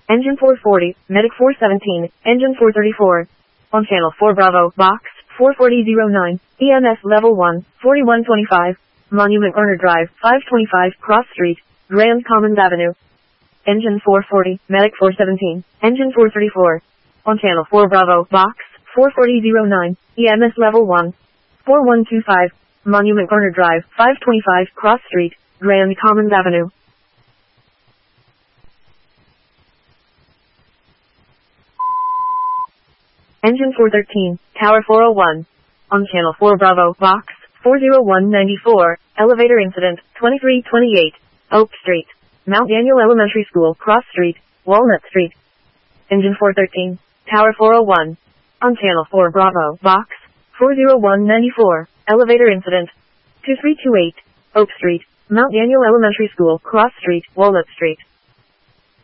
Engine 440, Medic 417, Engine 434. On Channel 4 Bravo, Box 44009, EMS Level 1, 4125, Monument Earner Drive, 525, Cross Street, Grand Commons Avenue. Engine 440, Medic 417, Engine 434. On Channel 4 Bravo, Box 44009, EMS Level 1, 4125, Monument Earner Drive, 525, Cross Street, Grand Commons Avenue. Engine 413, Tower 401. On Channel 4 Bravo, Box 40194, Elevator Incident, 2328, Oak Street, Mount Daniel Elementary School, Cross Street, Walnut Street. Engine 413, Tower 401. On Channel 4 Bravo, Box 40194, Elevator Incident, 2328, Oak Street, Mount Daniel Elementary School, Cross Street, Walnut Street.